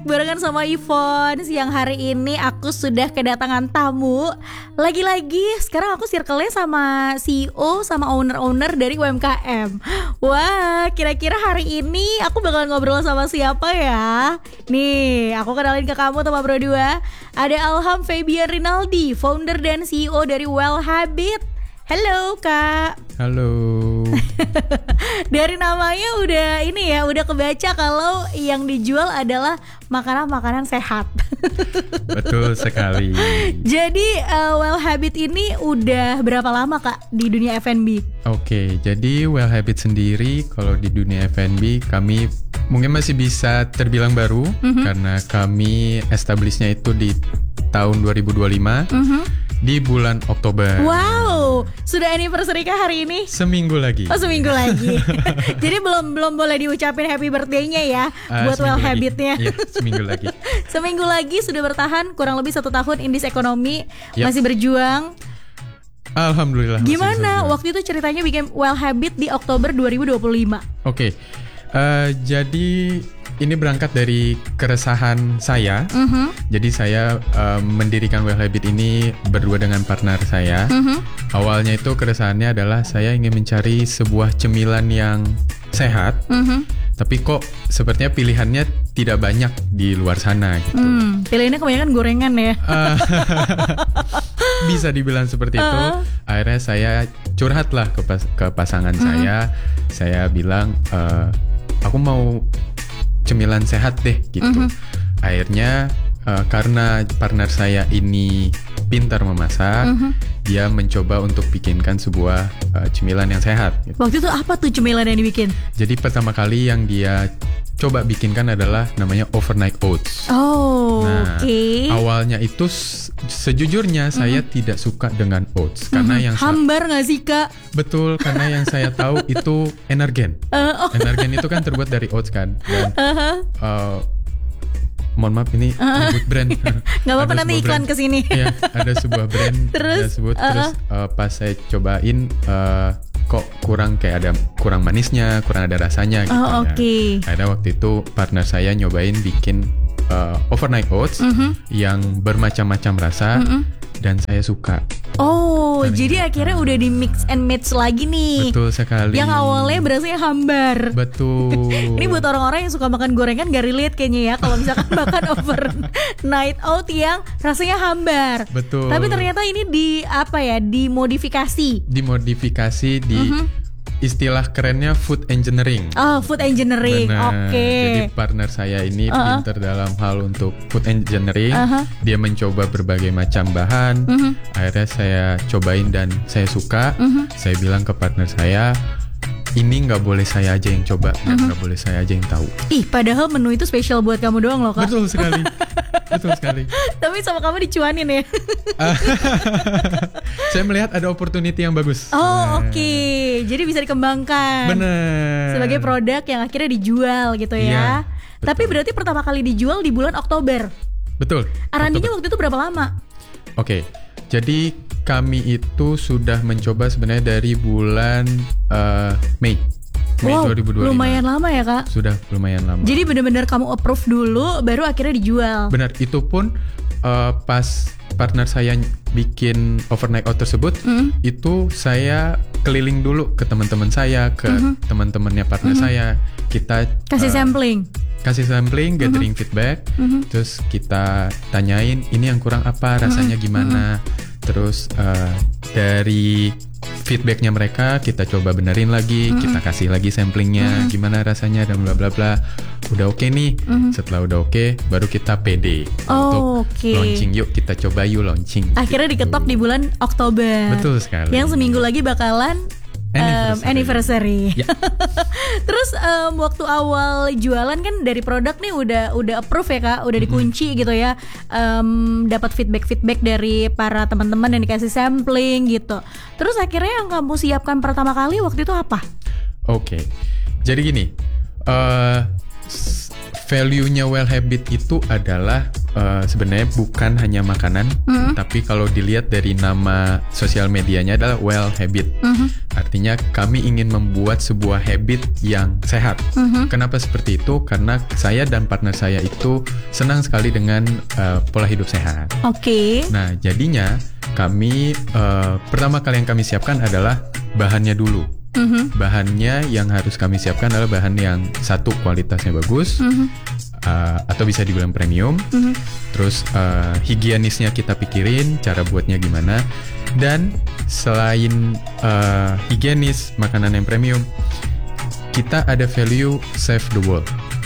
Barengan sama Yvonne, siang hari ini aku sudah kedatangan tamu. Lagi-lagi sekarang aku circle-nya sama CEO, sama owner-owner dari UMKM. Wah, kira-kira hari ini aku bakal ngobrol sama siapa ya? Nih, aku kenalin ke kamu teman berdua. Ada Alham Fabian Rinaldi, founder dan CEO dari Well Habit. Halo Kak. Halo. Dari namanya udah ini ya, udah kebaca kalau yang dijual adalah makanan-makanan sehat. Betul sekali. Jadi Well Habit ini udah berapa lama Kak di dunia F&B? Oke, jadi Well Habit sendiri kalau di dunia F&B kami mungkin masih bisa terbilang baru karena kami establishnya itu di tahun 2025 di bulan Oktober. Wow, sudah anniversary kah hari ini? Seminggu lagi. Oh, seminggu lagi. Jadi belum boleh diucapin happy birthday-nya ya buat Well Habit-nya. Iya, seminggu lagi. Seminggu lagi sudah bertahan kurang lebih 1 tahun Indis Ekonomi, masih berjuang. Alhamdulillah. Gimana waktu itu ceritanya bikin Well Habit di Oktober 2025? Oke. Jadi ini berangkat dari keresahan saya. Jadi saya mendirikan Well Habit ini berdua dengan partner saya. Awalnya itu keresahannya adalah saya ingin mencari sebuah cemilan yang sehat. Tapi kok sepertinya pilihannya tidak banyak di luar sana gitu. Pilihannya kebanyakan gorengan ya. Bisa dibilang seperti itu. Akhirnya saya curhat lah ke pasangan saya. Saya bilang aku mau cemilan sehat deh gitu. Akhirnya karena partner saya ini pintar memasak, dia mencoba untuk bikinkan sebuah cemilan yang sehat gitu. Waktu itu apa tuh cemilan yang dibikin? Jadi pertama kali yang dia coba bikinkan adalah namanya overnight oats. Oh, nah, awalnya itu sejujurnya saya tidak suka dengan oats karena yang hambar nggak sih Kak? Betul, karena yang saya tahu itu energen. Energen itu kan terbuat dari oats kan. Dan mohon maaf ini sebut brand. Gak apa-apa nanti iklan kesini. Iya, ada sebuah brand. Terus pas saya cobain kok kurang kurang manisnya, kurang ada rasanya gitu ya. Akhirnya waktu itu partner saya nyobain bikin overnight oats yang bermacam-macam rasa dan saya suka. Oh, jadi akhirnya udah di mix and match lagi nih. Betul sekali. Yang awalnya berasanya hambar. Betul. Ini buat orang-orang yang suka makan gorengan gak relate kayaknya ya kalau misalkan makan overnight oat yang rasanya hambar. Betul. Tapi ternyata ini dimodifikasi. Dimodifikasi di istilah kerennya food engineering. Oh, food engineering. Oke. Jadi partner saya ini pintar dalam hal untuk food engineering. Dia mencoba berbagai macam bahan. Akhirnya saya cobain dan saya suka. Saya bilang ke partner saya, ini nggak boleh saya aja yang coba dan nggak boleh saya aja yang tahu. Ih, padahal menu itu spesial buat kamu doang loh Kak. Betul sekali. Betul sekali. Tapi sama kamu dicuanin ya. Saya melihat ada opportunity yang bagus. Oh, oke. Jadi bisa dikembangkan. Benar. Sebagai produk yang akhirnya dijual gitu ya. Iya, tapi berarti pertama kali dijual di bulan Oktober. Betul. R&D-nya waktu itu berapa lama? Oke. Jadi kami itu sudah mencoba sebenarnya dari bulan Mei 2025. Lumayan lama ya Kak? Sudah lumayan lama. Jadi benar-benar kamu approve dulu baru akhirnya dijual. Benar, itu pun pas partner saya bikin overnight oat tersebut, itu saya keliling dulu ke teman-teman saya, ke teman-temannya partner saya. Kita kasih sampling, gathering feedback, terus kita tanyain ini yang kurang apa, rasanya gimana. Terus dari feedbacknya mereka kita coba benerin lagi, kita kasih lagi samplingnya, gimana rasanya dan bla bla bla. Udah oke nih. Setelah udah oke, baru kita pede untuk launching. Yuk kita coba launching. Akhirnya diketok di bulan Oktober. Betul sekali. Yang seminggu lagi bakalan anniversary. Ya. Terus waktu awal jualan kan dari produk nih udah approve ya Kak, udah dikunci gitu ya. Dapat feedback dari para teman-teman yang dikasih sampling gitu. Terus akhirnya yang kamu siapkan pertama kali waktu itu apa? Oke. Jadi gini, value-nya Well Habit itu adalah sebenarnya bukan hanya makanan, tapi kalau dilihat dari nama sosial medianya adalah Well Habit. Artinya kami ingin membuat sebuah habit yang sehat. Kenapa seperti itu? Karena saya dan partner saya itu senang sekali dengan pola hidup sehat. Oke. Nah, jadinya kami pertama kali yang kami siapkan adalah bahannya dulu. Bahannya yang harus kami siapkan adalah bahan yang satu kualitasnya bagus, atau bisa dibilang premium. Terus higienisnya kita pikirin, cara buatnya gimana. Dan selain higienis, makanan yang premium, kita ada value save the world.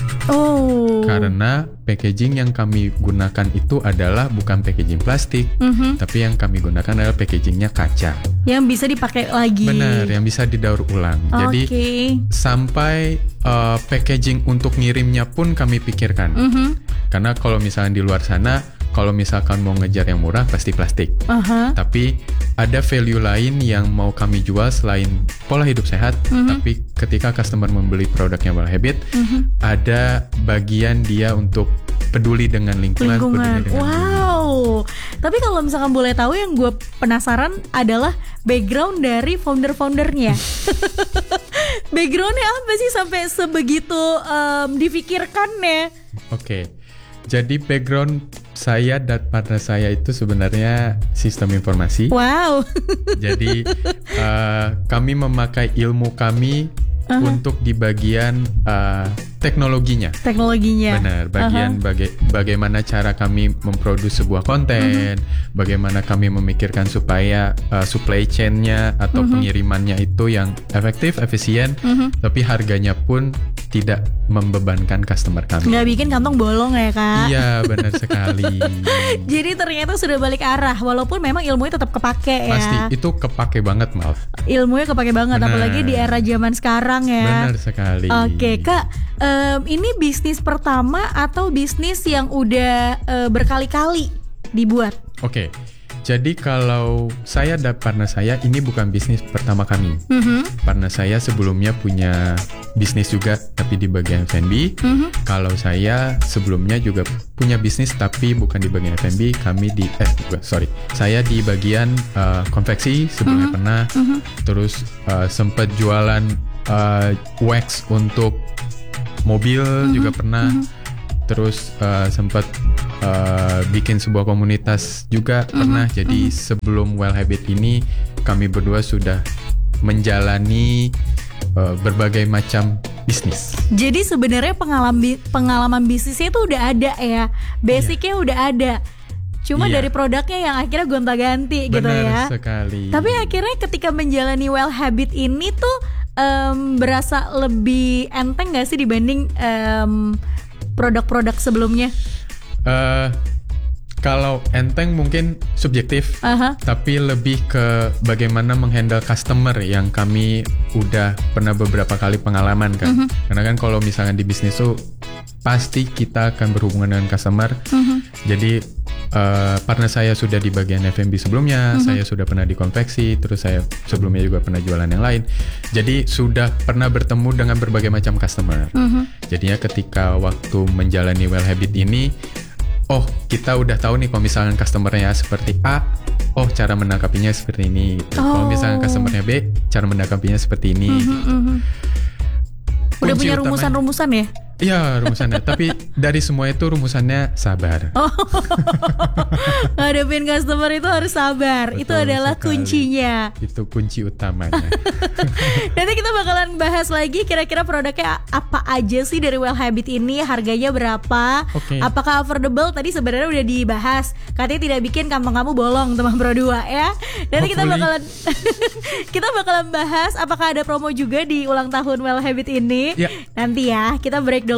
Karena packaging yang kami gunakan itu adalah bukan packaging plastik, tapi yang kami gunakan adalah packagingnya kaca. Yang bisa dipakai lagi. Benar, yang bisa didaur ulang. Jadi sampai packaging untuk ngirimnya pun kami pikirkan. Karena kalau misalnya di luar sana, kalau misalkan mau ngejar yang murah pasti plastik. Tapi ada value lain yang mau kami jual selain pola hidup sehat. Tapi ketika customer membeli produknya Well Habit, ada bagian dia untuk peduli dengan lingkungan. Peduli dengan wow. Tapi kalau misalkan boleh tahu, yang gue penasaran adalah background dari founder-foundernya. Backgroundnya apa sih sampai sebegitu difikirkannya? Oke. Jadi background saya dan partner saya itu sebenarnya sistem informasi. Wow. Jadi kami memakai ilmu kami untuk di bagian teknologinya. Benar, bagian bagaimana cara kami memproduksi sebuah konten, bagaimana kami memikirkan supaya supply chain-nya atau pengirimannya itu yang efektif, efisien, tapi harganya pun tidak membebankan customer kami. Nggak bikin kantong bolong ya, Kak? Iya, benar sekali. Jadi ternyata sudah balik arah, walaupun memang ilmunya tetap kepake ya. Pasti, itu kepake banget malah. Ilmunya kepake banget, apalagi di era zaman sekarang ya. Benar sekali. Oke, Kak, ini bisnis pertama atau bisnis yang udah berkali-kali dibuat? Oke. Jadi kalau saya dan partner saya, ini bukan bisnis pertama kami. Partner saya sebelumnya punya bisnis juga, tapi di bagian F&B. Kalau saya sebelumnya juga punya bisnis, tapi bukan di bagian F&B. Saya di bagian konveksi sebelumnya pernah. Terus sempat jualan wax untuk mobil juga pernah. Terus sempat bikin sebuah komunitas juga pernah. Jadi sebelum Well Habit ini, kami berdua sudah menjalani berbagai macam bisnis. Jadi sebenarnya pengalaman bisnisnya itu udah ada ya, basicnya udah ada. Cuma dari produknya yang akhirnya gonta-ganti gitu ya. Benar sekali. Tapi akhirnya ketika menjalani Well Habit ini tuh berasa lebih enteng gak sih dibanding produk-produk sebelumnya? Kalau enteng mungkin subjektif, tapi lebih ke bagaimana menghandle customer yang kami udah pernah beberapa kali pengalaman kan. Karena kan kalau misalnya di bisnis tuh pasti kita akan berhubungan dengan customer. Jadi partner saya sudah di bagian F&B sebelumnya, saya sudah pernah di konveksi, terus saya sebelumnya juga pernah jualan yang lain. Jadi sudah pernah bertemu dengan berbagai macam customer. Jadinya ketika waktu menjalani Well Habit ini, kita udah tahu nih kalau misalnya customernya seperti A, cara menangkapinya seperti ini. Kalau misalnya customernya B, cara menangkapinya seperti ini. Udah punya rumusan-rumusan ya? Iya, rumusannya. Tapi dari semua itu rumusannya sabar. Ngadepin customer itu harus sabar. Betul, itu adalah sekali. Kuncinya. Itu kunci utamanya. Nanti kita bakalan bahas lagi kira-kira produknya apa aja sih dari Well Habit ini, harganya berapa, apakah affordable. Tadi sebenarnya udah dibahas, katanya tidak bikin kantong kamu bolong teman Pro 2 ya. Nanti kita bakalan bahas apakah ada promo juga di ulang tahun Well Habit ini. Nanti ya, kita break dulu.